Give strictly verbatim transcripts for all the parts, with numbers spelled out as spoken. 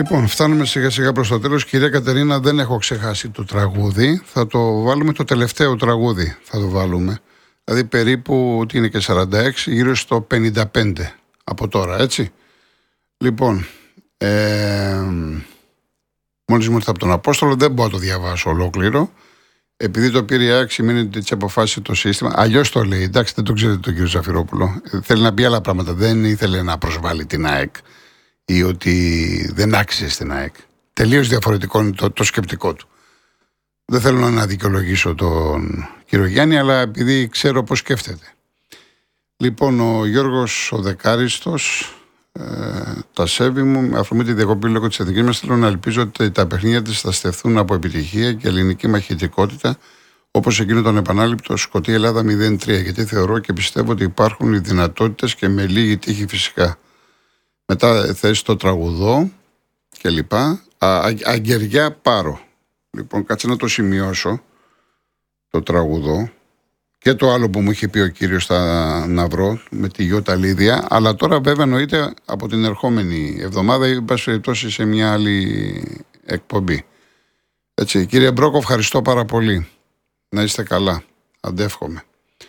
Λοιπόν, φτάνουμε σιγά σιγά προς το τέλος. Κυρία Κατερίνα, δεν έχω ξεχάσει το τραγούδι. Θα το βάλουμε το τελευταίο τραγούδι. Θα το βάλουμε. Δηλαδή περίπου, ότι είναι και σαράντα έξι, γύρω στο πενήντα πέντε από τώρα, έτσι. Λοιπόν, ε, μόλις μου ήρθα από τον Απόστολο, δεν μπορώ να το διαβάσω ολόκληρο. Επειδή το πήρε η ΑΕΚ, σημαίνει ότι έτσι αποφάσισε το σύστημα. Αλλιώς το λέει. Εντάξει, δεν το ξέρετε τον κύριο Ζαφυρόπουλο. Θέλει να πει άλλα πράγματα. Δεν ήθελε να προσβάλλει την ΑΕΚ ή ότι δεν άξιζε στην ΑΕΚ. Τελείως διαφορετικό είναι το, το σκεπτικό του. Δεν θέλω να δικαιολογήσω τον κύριο Γιάννη, αλλά επειδή ξέρω πώς σκέφτεται. Λοιπόν, ο Γιώργος ο Δεκάριστος, ε, τα σέβη μου, με αφορμή τη διακοπή λόγω της εθνικής μας, θέλω να ελπίζω ότι τα παιχνίδια της θα στεφθούν από επιτυχία και ελληνική μαχητικότητα, όπως εκείνο τον επανάληπτο Σκωτία Ελλάδα μηδέν τρία, γιατί θεωρώ και πιστεύω ότι υπάρχουν οι δυνατότητες και με λίγη τύχη φυσικά. Μετά θέσει το τραγουδό και λοιπά. Αγγεριά Πάρο. Λοιπόν, κάτσε να το σημειώσω το τραγουδό και το άλλο που μου είχε πει ο κύριος θα να βρω με τη Γιώτα Λίδια, αλλά τώρα βέβαια εννοείται από την ερχόμενη εβδομάδα ή πάση περιπτώσει σε μια άλλη εκπομπή. Έτσι, κύριε Μπρόκο, ευχαριστώ πάρα πολύ. Να είστε καλά. Αντεύχομαι.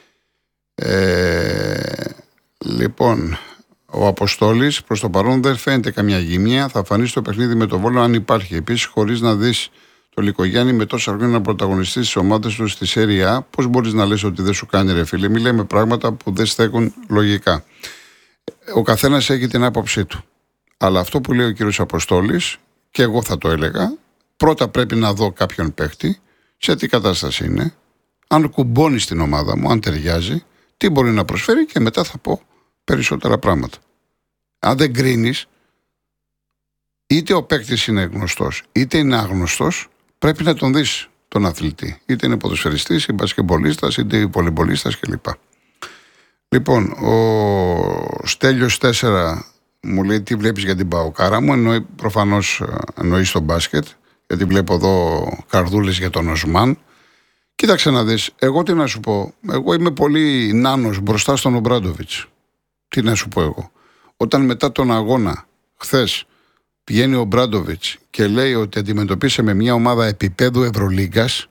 Ε, λοιπόν, ο Αποστόλης, προς το παρόν δεν φαίνεται καμιά γυμνία. Θα φανεί στο παιχνίδι με το Βόλο αν υπάρχει. Επίσης, χωρίς να δεις το Λικογιάννη με τόσα χρόνια να πρωταγωνιστεί στις ομάδες του στη Σέρια Α, πώς μπορείς να λες ότι δεν σου κάνει, ρε φίλε? Μη λέμε πράγματα που δεν στέκουν λογικά. Ο καθένας έχει την άποψή του. Αλλά αυτό που λέει ο κύριος Αποστόλης, και εγώ θα το έλεγα, πρώτα πρέπει να δω κάποιον παίχτη, σε τι κατάσταση είναι, αν κουμπώνει στην ομάδα μου, αν ταιριάζει, τι μπορεί να προσφέρει και μετά θα πω περισσότερα πράγματα. Αν δεν κρίνεις, είτε ο παίκτης είναι γνωστός, είτε είναι άγνωστος, πρέπει να τον δεις τον αθλητή. Είτε είναι ποδοσφαιριστής, ή μπασκεμπολίστας, είτε βολεμπολίστας κλπ. Λοιπόν, ο Στέλιος τέσσερα μου λέει τι βλέπεις για την Παοκάρα μου. Εννοεί, προφανώς εννοεί στο μπάσκετ, γιατί βλέπω εδώ καρδούλες για τον Οσμάν. Κοίταξε να δεις, εγώ τι να σου πω. Εγώ είμαι πολύ νάνος μπροστά στον Ομπράντοβιτς. Τι να σου πω εγώ. Όταν μετά τον αγώνα, χθες, πηγαίνει ο Μπράντοβιτς και λέει ότι αντιμετωπίσε με μια ομάδα επίπεδου Ευρωλίγκας,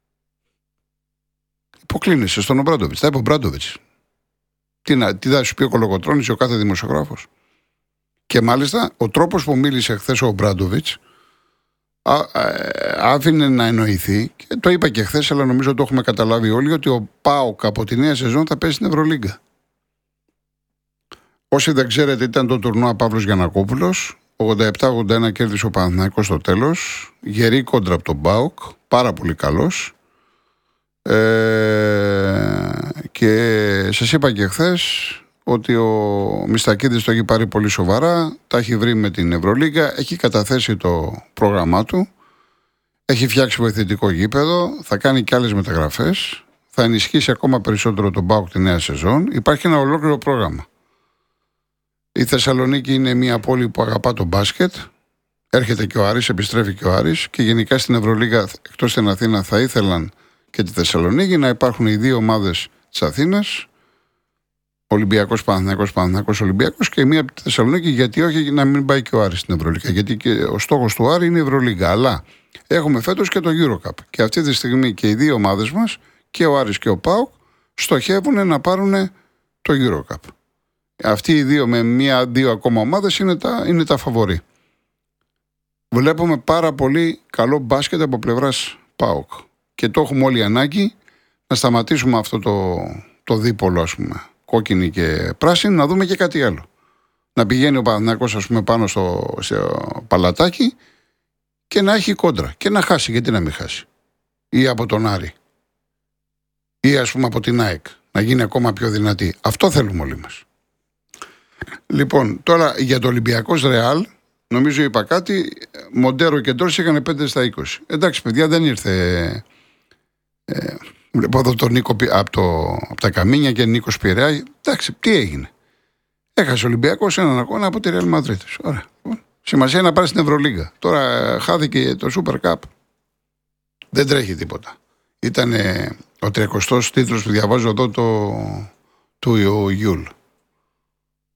υποκλίνεσαι στον Μπράντοβιτς. Θα είπε ο Μπράντοβιτς. Τι, να, τι θα σου πει ο Κολοκοτρώνης ή ο κάθε δημοσιογράφος. Και μάλιστα ο τρόπος που μίλησε χθες ο Μπράντοβιτς άφηνε να εννοηθεί, και το είπα και χθες, αλλά νομίζω το έχουμε καταλάβει όλοι, ότι ο ΠΑΟΚ από τη νέα σεζόν θα πέσει στην Ευρωλίγκα. Όσοι δεν ξέρετε, ήταν το τουρνουά Παύλος Γιαννακόπουλος. ογδόντα επτά ογδόντα ένα κέρδισε ο Παναθηναϊκός στο τέλος. Γερή κόντρα από τον ΠΑΟΚ. Πάρα πολύ καλός. Ε, και σας είπα και χθες ότι ο Μιστακίδης το έχει πάρει πολύ σοβαρά. Τα έχει βρει με την Ευρωλίγκα. Έχει καταθέσει το πρόγραμμά του. Έχει φτιάξει βοηθητικό γήπεδο. Θα κάνει και άλλες μεταγραφές. Θα ενισχύσει ακόμα περισσότερο τον ΠΑΟΚ τη νέα σεζόν. Υπάρχει ένα ολόκληρο πρόγραμμα. Η Θεσσαλονίκη είναι μια πόλη που αγαπά το μπάσκετ. Έρχεται και ο Άρης, επιστρέφει και ο Άρης. Και γενικά στην Ευρωλίγα, εκτός στην Αθήνα, θα ήθελαν και τη Θεσσαλονίκη να υπάρχουν οι δύο ομάδες της Αθήνας. Ολυμπιακός, Παναθηναϊκός, Παναθηναϊκός, Ολυμπιακός, και μία από τη Θεσσαλονίκη. Γιατί όχι να μην πάει και ο Άρης στην Ευρωλίγα? Γιατί και ο στόχος του Άρη είναι η Ευρωλίγα. Αλλά έχουμε φέτος και το EuroCup. Και αυτή τη στιγμή και οι δύο ομάδες μας, και ο Άρης και ο ΠΑΟΚ, στοχεύουν να πάρουν το EuroCup. Αυτοί οι δύο με μία-δύο ακόμα ομάδες είναι τα, είναι τα φαβορί. Βλέπουμε πάρα πολύ καλό μπάσκετ από πλευράς ΠΑΟΚ. Και το έχουμε όλοι ανάγκη να σταματήσουμε αυτό το, το δίπολο, ας πούμε, κόκκινη και πράσινη, να δούμε και κάτι άλλο. Να πηγαίνει ο Παναθηναϊκός, ας πούμε, πάνω στο, στο παλατάκι και να έχει κόντρα. Και να χάσει, γιατί να μην χάσει. Ή από τον Άρη. Ή ας πούμε από την ΑΕΚ. Να γίνει ακόμα πιο δυνατή. Αυτό θέλουμε όλοι μας. Λοιπόν, τώρα για το Ολυμπιακός Ρεάλ, νομίζω είπα κάτι. Μοντέρο και Ντόρς είχαν πέντε στα είκοσι. Εντάξει, παιδιά, δεν ήρθε. Ε, βλέπω εδώ τον Νίκο από, το, από τα Καμίνια και Νίκος Πειραιά. Εντάξει, τι έγινε? Έχασε ο Ολυμπιακός έναν αγώνα από τη Ρεάλ Μαδρίτης. Ωραία. Σημασία να πάρει στην Ευρωλίγκα. Τώρα χάθηκε το Super Cup. Δεν τρέχει τίποτα. Ήταν ο τριακοστός τίτλος που διαβάζω εδώ το, του Ιούλ.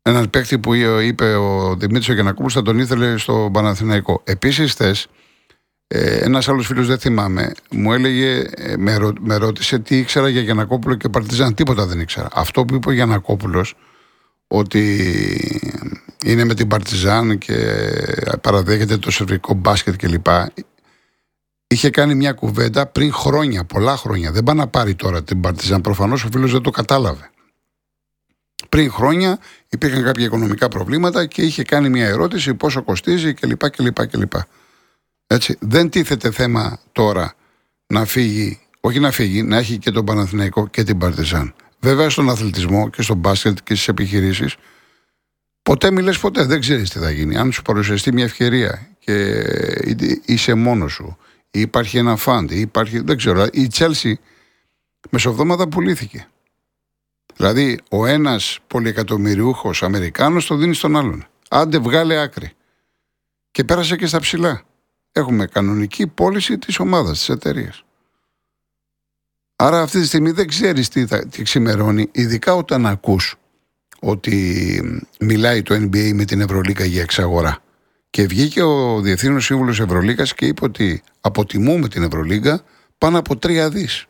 Έναν παίκτη που είπε ο Δημήτρης ο Γιαννακόπουλος θα τον ήθελε στο Παναθηναϊκό. Επίσης, χθες, ένας άλλος φίλος, δεν θυμάμαι, μου έλεγε, με, ρω, με ρώτησε τι ήξερα για Γιαννακόπουλο και Παρτιζάν. Τίποτα δεν ήξερα. Αυτό που είπε ο Γιαννακόπουλος, ότι είναι με την Παρτιζάν και παραδέχεται το σερβικό μπάσκετ κλπ. Είχε κάνει μια κουβέντα πριν χρόνια, πολλά χρόνια. Δεν πάει να πάρει τώρα την Παρτιζάν. Προφανώς ο φίλος δεν το κατάλαβε. Πριν χρόνια υπήρχαν κάποια οικονομικά προβλήματα και είχε κάνει μια ερώτηση πόσο κοστίζει κλπ. κλπ, κλπ. Έτσι. Δεν τίθεται θέμα τώρα να φύγει, όχι να φύγει, να έχει και τον Παναθηναϊκό και την Παρτιζάν. Βέβαια στον αθλητισμό και στον μπάσκετ και στις επιχειρήσεις, ποτέ μιλες ποτέ, δεν ξέρεις τι θα γίνει. Αν σου παρουσιαστεί μια ευκαιρία και είσαι μόνος σου, ή υπάρχει ένα φαντ, ή υπάρχει, δεν ξέρω, η Τσέλσι μεσοβδόμαδα πουλήθηκε. Δηλαδή, ο ένας πολυεκατομμυριούχος Αμερικάνος το δίνει στον άλλον. Άντε, βγάλε άκρη. Και πέρασε και στα ψηλά. Έχουμε κανονική πώληση της ομάδας, της εταιρείας. Άρα, αυτή τη στιγμή δεν ξέρεις τι, θα, τι ξημερώνει, ειδικά όταν ακούς ότι μιλάει το N B A με την Ευρωλίγκα για εξαγορά. Και βγήκε ο Διευθύνων Σύμβουλος Ευρωλίγκας και είπε ότι αποτιμούμε την Ευρωλίγκα πάνω από τρία δις.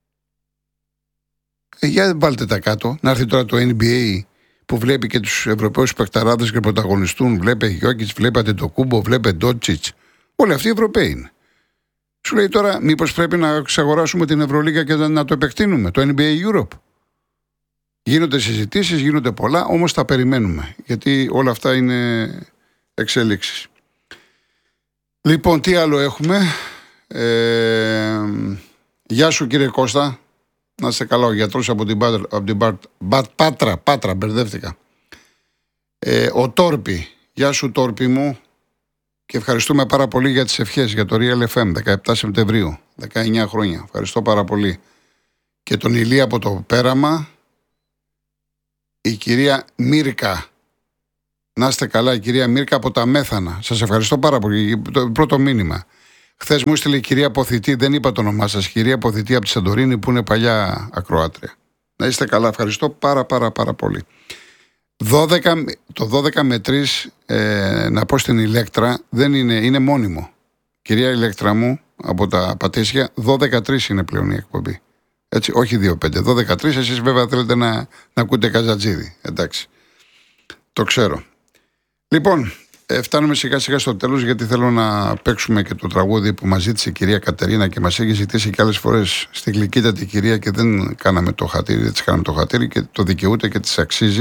Ε, για βάλτε τα κάτω, να έρθει τώρα το N B A που βλέπει και τους Ευρωπαίους παικταράδες και πρωταγωνιστούν. Βλέπε Γιόκιτς, βλέπετε το Κούμπο, βλέπε Ντότσιτς. Όλοι αυτοί οι Ευρωπαίοι είναι. Σου λέει τώρα, μήπως πρέπει να εξαγοράσουμε την Ευρωλίγκα και να το επεκτείνουμε, το N B A Europe. Γίνονται συζητήσεις, γίνονται πολλά, όμως τα περιμένουμε. Γιατί όλα αυτά είναι εξελίξεις. Λοιπόν, τι άλλο έχουμε. Ε, γεια σου κύριε Κώστα. Να είστε καλά, ο γιατρός από την, Πάτρα, από την Πάτρα, Πάτρα, Πάτρα, μπερδεύτηκα. Ε, ο Τόρπι, γεια σου Τόρπι μου. Και ευχαριστούμε πάρα πολύ για τις ευχές για το Real εφ εμ, δεκαεπτά Σεπτεμβρίου, δεκαεννιά χρόνια. Ευχαριστώ πάρα πολύ. Και τον Ηλία από το Πέραμα, η κυρία Μίρκα. Να είστε καλά, η κυρία Μίρκα από τα Μέθανα. Σας ευχαριστώ πάρα πολύ. Το πρώτο μήνυμα. Χθες μου έστειλε η κυρία Ποθητή, δεν είπα το όνομά σας, κυρία Ποθητή από τη Σαντορίνη που είναι παλιά ακροάτρια. Να είστε καλά, ευχαριστώ πάρα πάρα πάρα πολύ. δώδεκα, το δώδεκα με τρία, ε, να πω στην Ηλέκτρα, δεν είναι, είναι μόνιμο. Κυρία Ηλέκτρα μου, από τα Πατήσια, δώδεκα τρία είναι πλέον η εκπομπή. Έτσι, όχι δύο πέντε, δώδεκα τρία, εσείς βέβαια θέλετε να, να ακούτε Καζατζίδη. Εντάξει, το ξέρω. Λοιπόν, ε, φτάνουμε σιγά σιγά στο τέλος, γιατί θέλω να παίξουμε και το τραγούδι που μας ζήτησε η κυρία Κατερίνα και μας έχει ζητήσει και άλλες φορές στη γλυκύτατη κυρία και δεν κάναμε το χατήρι, δεν της κάναμε το χατήρι και το δικαιούται και της αξίζει.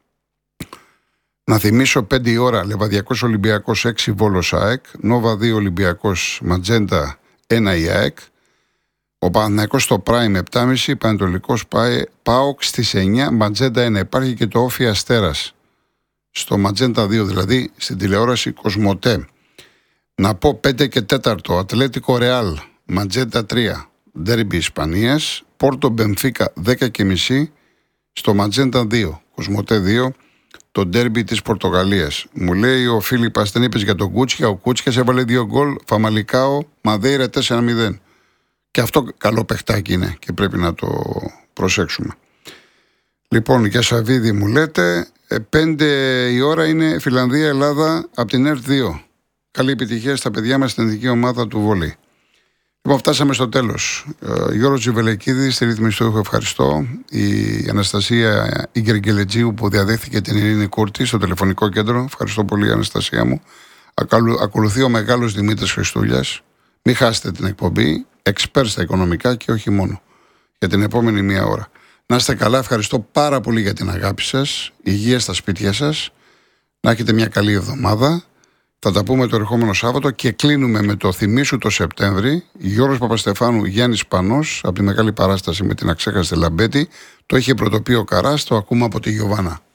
Να θυμίσω πέντε η ώρα Λεβαδιακός Ολυμπιακός έξι Βόλος ΑΕΚ, Νόβα δύο Ολυμπιακός Ματζέντα ένα η ΑΕΚ, ο Παναθηναϊκός στο Prime επτά και μισή, Πανετολικός ΠΑΟΚ στις εννιά, Ματζέντα ένα. Υπάρχει και το Όφι Αστέρας στο Ματζέντα δύο, δηλαδή στην τηλεόραση Κοσμοτέ. Να πω πέντε και τέσσερα Ατλέτικο Ρεάλ Ματζέντα τρία, Ντέρμπι Ισπανίας, Πόρτο Μπενφίκα δέκα και μισή στο Ματζέντα δύο, Κοσμοτέ δύο. Το ντέρμπι της Πορτογαλίας. Μου λέει ο Φίλιππας, δεν είπες για τον Κούτσια. Ο Κούτσιας έβαλε δύο γκολ. Φαμαλικάο, Μαδέιρα τέσσερα μηδέν. Και αυτό καλό παιχτάκι είναι και πρέπει να το προσέξουμε. Λοιπόν, για Σαββίδη μου λέτε, πέντε η ώρα είναι Φιλανδία-Ελλάδα από την ΕΡΤ δύο. Καλή επιτυχία στα παιδιά μας στην ειδική ομάδα του βολή. Λοιπόν, φτάσαμε στο τέλος. Ε, Γιώργος Τζιβελεκίδης, στη ρύθμιση του ήχου, ευχαριστώ. Η Αναστασία Ιγκεργελετζίου που διαδέχθηκε την Ειρήνη Κούρτη στο τηλεφωνικό κέντρο. Ευχαριστώ πολύ, Αναστασία μου. Ακολουθεί ο μεγάλος Δημήτρης Χριστούλιας. Μην χάσετε την εκπομπή. Εξπέρ στα οικονομικά και όχι μόνο. Για την επόμενη μία ώρα. Να είστε καλά. Ευχαριστώ πάρα πολύ για την αγάπη σας. Υγεία στα σπίτια σας. Να έχετε μια καλή εβδομάδα. Θα τα πούμε το ερχόμενο Σάββατο και κλείνουμε με το θυμίσου το Σεπτέμβρη. Γιώργος Παπαστεφάνου, Γιάννης Πανός, από τη Μεγάλη Παράσταση με την αξέχαστη Λαμπέτη. Το είχε πρωτοποιεί ο Καράς, το ακούμε από τη Γιωβάνα.